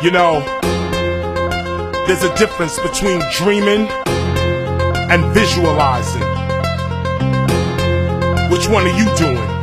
You know, there's a difference between dreaming and visualizing. Which one are you doing?